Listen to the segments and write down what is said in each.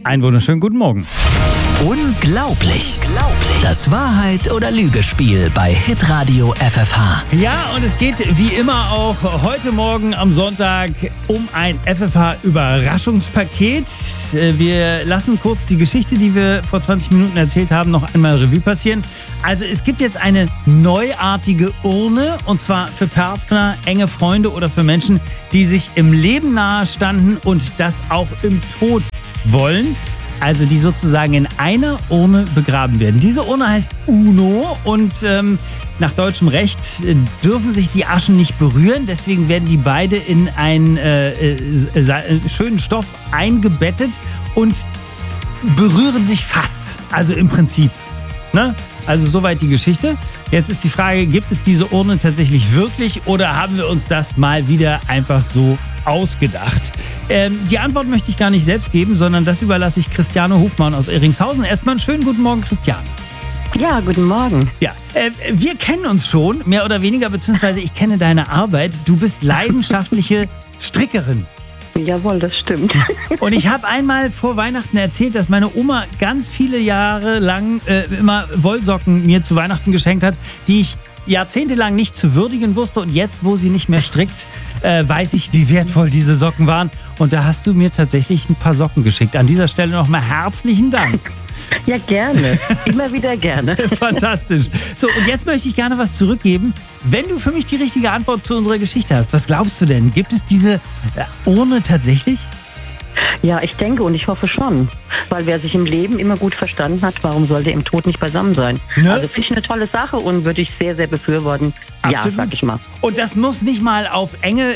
Einen wunderschönen guten Morgen. Unglaublich. Das Wahrheit- oder Lügespiel bei Hitradio FFH. Ja, und es geht wie immer auch heute Morgen am Sonntag um ein FFH-Überraschungspaket. Wir lassen kurz die Geschichte, die wir vor 20 Minuten erzählt haben, noch einmal Revue passieren. Also es gibt jetzt eine neuartige Urne, und zwar für Partner, enge Freunde oder für Menschen, die sich im Leben nahe standen und das auch im Tod wollen. Also die sozusagen in einer Urne begraben werden. Diese Urne heißt Uno und nach deutschem Recht dürfen sich die Aschen nicht berühren. Deswegen werden die beide in einen schönen Stoff eingebettet und berühren sich fast. Also im Prinzip. Ne? Also soweit die Geschichte. Jetzt ist die Frage, gibt es diese Urne tatsächlich wirklich oder haben wir uns das mal wieder einfach so ausgedacht? Die Antwort möchte ich gar nicht selbst geben, sondern das überlasse ich Christiane Hofmann aus Ehringshausen. Erstmal einen schönen guten Morgen, Christiane. Ja, guten Morgen. Ja, wir kennen uns schon, mehr oder weniger, beziehungsweise ich kenne deine Arbeit. Du bist leidenschaftliche Strickerin. Jawohl, das stimmt. Und ich habe einmal vor Weihnachten erzählt, dass meine Oma ganz viele Jahre lang immer Wollsocken mir zu Weihnachten geschenkt hat, die ich jahrzehntelang nicht zu würdigen wusste. Und jetzt, wo sie nicht mehr strickt, weiß ich, wie wertvoll diese Socken waren. Und da hast du mir tatsächlich ein paar Socken geschickt. An dieser Stelle nochmal herzlichen Dank. Ja, gerne. Immer wieder gerne. Fantastisch. So, und jetzt möchte ich gerne was zurückgeben. Wenn du für mich die richtige Antwort zu unserer Geschichte hast, was glaubst du denn? Gibt es diese Urne tatsächlich? Ja, ich denke und ich hoffe schon. Weil wer sich im Leben immer gut verstanden hat, warum sollte er im Tod nicht beisammen sein? Ne? Also finde ich eine tolle Sache und würde ich sehr, sehr befürworten. Absolut. Ja, sag ich mal. Und das muss nicht mal auf enge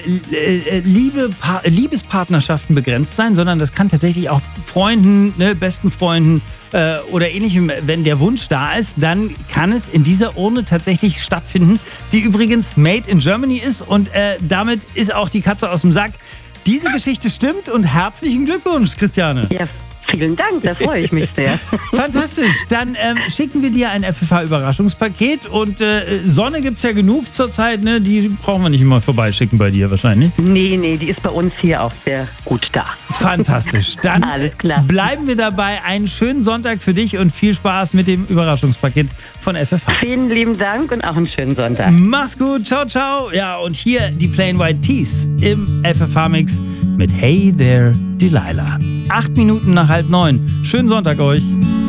Liebespartnerschaften begrenzt sein, sondern das kann tatsächlich auch Freunden, ne, besten Freunden oder ähnlichem, wenn der Wunsch da ist, dann kann es in dieser Urne tatsächlich stattfinden, die übrigens made in Germany ist und damit ist auch die Katze aus dem Sack. Diese Geschichte stimmt und herzlichen Glückwunsch, Christiane. Ja, vielen Dank, da freue ich mich sehr. Fantastisch. Dann schicken wir dir ein FFH-Überraschungspaket und Sonne gibt es ja genug zurzeit, ne? Die brauchen wir nicht immer vorbeischicken bei dir wahrscheinlich. Nee, die ist bei uns hier auch sehr gut da. Fantastisch. Dann Alles klar. Bleiben wir dabei. Einen schönen Sonntag für dich und viel Spaß mit dem Überraschungspaket von FFH. Vielen lieben Dank und auch einen schönen Sonntag. Mach's gut. Ciao, ciao. Ja, und hier die Plain White Tees im FFH-Mix mit Hey There, Delilah. 8 Minuten nach 8:30. Schönen Sonntag euch.